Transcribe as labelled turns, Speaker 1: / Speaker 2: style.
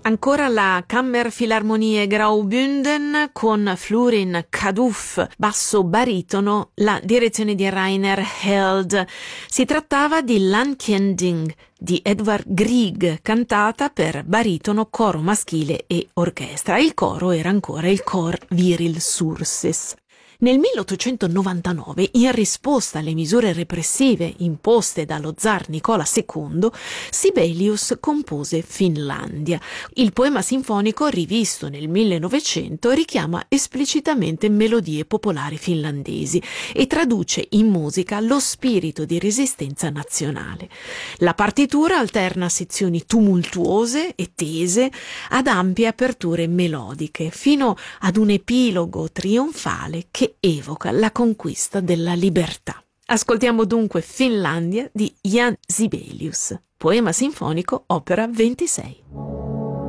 Speaker 1: Ancora la Kammerphilharmonie Graubünden con Florin Kaduff, basso baritono, la direzione di Rainer Held. Si trattava di Landkending di Edvard Grieg, cantata per baritono, coro maschile e orchestra. Il coro era ancora il Chor Viril Sursis. Nel 1899, in risposta alle misure repressive imposte dallo zar Nicola II, Sibelius compose Finlandia. Il poema sinfonico, rivisto nel 1900, richiama esplicitamente melodie popolari finlandesi e traduce in musica lo spirito di resistenza nazionale. La partitura alterna sezioni tumultuose e tese ad ampie aperture melodiche, fino ad un epilogo trionfale che evoca la conquista della libertà. Ascoltiamo dunque Finlandia di Jan Sibelius, poema sinfonico, opera 26.